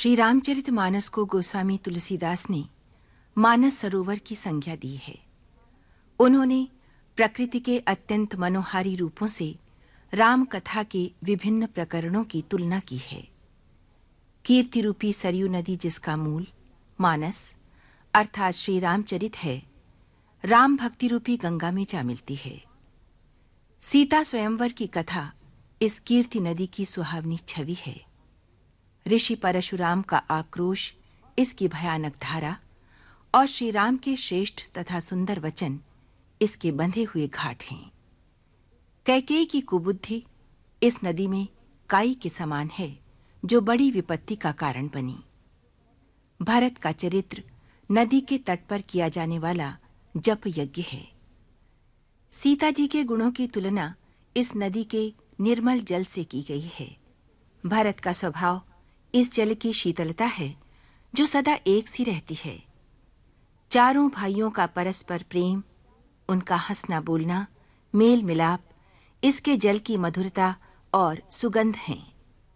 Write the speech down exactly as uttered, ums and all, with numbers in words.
श्री रामचरितमानस को गोस्वामी तुलसीदास ने मानस सरोवर की संज्ञा दी है। उन्होंने प्रकृति के अत्यंत मनोहारी रूपों से राम कथा के विभिन्न प्रकरणों की तुलना की है। कीर्ति रूपी सरयू नदी जिसका मूल मानस अर्थात श्री रामचरित है, राम भक्ति रूपी गंगा में जा मिलती है। सीता स्वयंवर की कथा इस कीर्ति नदी की सुहावनी छवि है। ऋषि परशुराम का आक्रोश इसकी भयानक धारा और श्री राम के श्रेष्ठ तथा सुंदर वचन इसके बंधे हुए घाट हैं। कैकेयी की कुबुद्धि इस नदी में काई के समान है जो बड़ी विपत्ति का कारण बनी। भरत का चरित्र नदी के तट पर किया जाने वाला जप यज्ञ है। सीता जी के गुणों की तुलना इस नदी के निर्मल जल से की गई है। भरत का स्वभाव इस जल की शीतलता है जो सदा एक सी रहती है। चारों भाइयों का परस्पर प्रेम, उनका हंसना बोलना, मेल मिलाप इसके जल की मधुरता और सुगंध हैं।